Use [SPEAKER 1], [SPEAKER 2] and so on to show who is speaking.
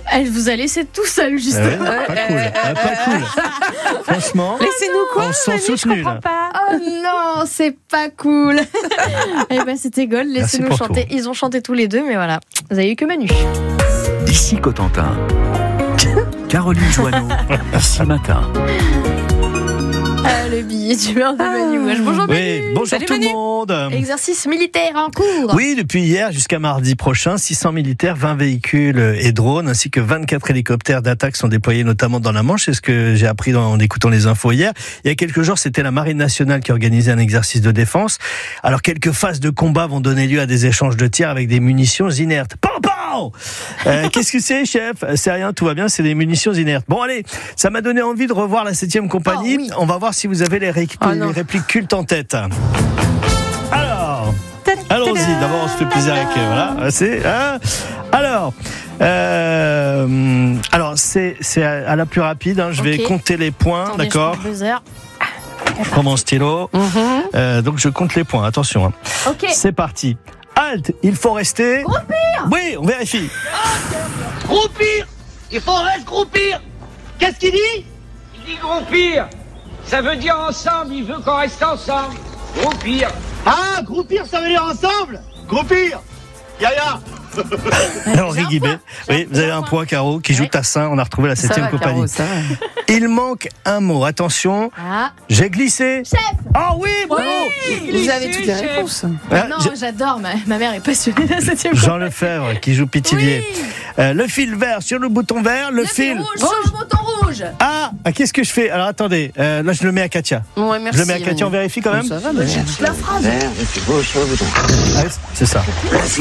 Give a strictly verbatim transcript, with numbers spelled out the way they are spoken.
[SPEAKER 1] Elle vous a laissé tout seul, justement.
[SPEAKER 2] Ouais, pas cool, euh, pas cool. Franchement,
[SPEAKER 3] laissez-nous quoi,
[SPEAKER 2] on se sent
[SPEAKER 3] Manu,
[SPEAKER 2] soutenu,
[SPEAKER 3] je comprends
[SPEAKER 2] là.
[SPEAKER 3] pas.
[SPEAKER 1] Oh non, c'est pas cool. Eh ben, c'était Gold, laissez-nous
[SPEAKER 2] pour
[SPEAKER 1] chanter.
[SPEAKER 2] tout.
[SPEAKER 1] Ils ont chanté tous les deux, mais voilà, vous avez eu que Manu.
[SPEAKER 4] Ici Cotentin. Caroline Joanneau, ici matin.
[SPEAKER 1] Ah, le billet d'humeur de Manu Gouache. Bonjour Manu.
[SPEAKER 2] Oui, bonjour
[SPEAKER 3] Salut,
[SPEAKER 2] tout
[SPEAKER 3] Manu.
[SPEAKER 2] le monde.
[SPEAKER 1] Exercice militaire en cours.
[SPEAKER 2] Oui, depuis hier jusqu'à mardi prochain, six cents militaires, vingt véhicules et drones, ainsi que vingt-quatre hélicoptères d'attaque sont déployés notamment dans la Manche. C'est ce que j'ai appris en écoutant les infos hier. Il y a quelques jours, c'était la Marine nationale qui organisait un exercice de défense. Alors, quelques phases de combat vont donner lieu à des échanges de tirs avec des munitions inertes. Pam, pam euh, Qu'est-ce que c'est, chef? C'est rien, tout va bien, c'est des munitions inertes. Bon, allez, ça m'a donné envie de revoir la septième compagnie.
[SPEAKER 1] Oh, oui.
[SPEAKER 2] On va voir si vous avez les, ré-
[SPEAKER 3] Oh,
[SPEAKER 2] les
[SPEAKER 3] non.
[SPEAKER 2] répliques cultes en tête. Alors... Allons-y, d'abord on se fait plaisir avec euh, voilà, c'est hein. Alors euh, alors c'est c'est à, à la plus rapide hein. Je vais
[SPEAKER 1] Ok.
[SPEAKER 2] compter les points,
[SPEAKER 1] Attendez,
[SPEAKER 2] d'accord.
[SPEAKER 1] je prends le buzzer.
[SPEAKER 2] Je prends mon stylo.
[SPEAKER 3] Mhm.
[SPEAKER 2] Euh, donc je compte les points, attention hein.
[SPEAKER 1] Ok.
[SPEAKER 2] C'est parti. Halte, il faut rester.
[SPEAKER 1] Groupir.
[SPEAKER 2] Oui, on vérifie.
[SPEAKER 5] Groupir. Il faudrait se groupir. Qu'est-ce qu'il dit?
[SPEAKER 6] Il dit groupir. Ça veut dire ensemble, il veut qu'on reste ensemble. Groupir.
[SPEAKER 5] Ah, groupir, ça veut dire ensemble. Groupir. Yaya.
[SPEAKER 2] Henri Guibet. Oui, vous avez un point, Caro, qui joue
[SPEAKER 1] Ouais.
[SPEAKER 2] Tassin. On a retrouvé la
[SPEAKER 3] Ça
[SPEAKER 2] septième
[SPEAKER 3] va,
[SPEAKER 2] compagnie.
[SPEAKER 3] Caro, ça va.
[SPEAKER 2] Il manque un mot. Attention,
[SPEAKER 1] Ah,
[SPEAKER 2] j'ai glissé.
[SPEAKER 1] chef.
[SPEAKER 2] Ah oui, bravo.
[SPEAKER 3] Vous avez toutes les
[SPEAKER 6] chef.
[SPEAKER 3] réponses.
[SPEAKER 2] Ah,
[SPEAKER 1] Non,
[SPEAKER 2] j'ai-
[SPEAKER 1] j'adore. Ma, ma mère est passionnée de la septième
[SPEAKER 2] Jean
[SPEAKER 1] compagnie.
[SPEAKER 2] Lefebvre qui joue Pithiviers.
[SPEAKER 1] Oui.
[SPEAKER 2] Euh, le fil vert sur le bouton vert, le,
[SPEAKER 1] Le fil rouge sur le bouton rouge.
[SPEAKER 2] Ah, ah, qu'est-ce que je fais? Alors attendez, euh, là je le mets à Katia.
[SPEAKER 3] Ouais, merci.
[SPEAKER 2] Je le mets à Katia, on vérifie quand même.
[SPEAKER 3] Ça va, mais...
[SPEAKER 1] La phrase.
[SPEAKER 2] Ah, c'est ça.